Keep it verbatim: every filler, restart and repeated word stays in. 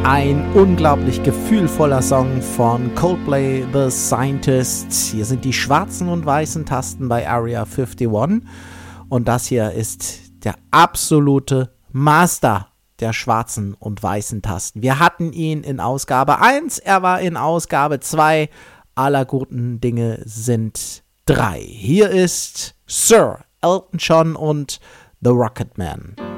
Ein unglaublich gefühlvoller Song von Coldplay, The Scientist. Hier sind die schwarzen und weißen Tasten bei Area einundfünfzig. Und das hier ist der absolute Master der schwarzen und weißen Tasten. Wir hatten ihn in Ausgabe eins, er war in Ausgabe zwei. Aller guten Dinge sind drei. Hier ist Sir Elton John und The Rocketman.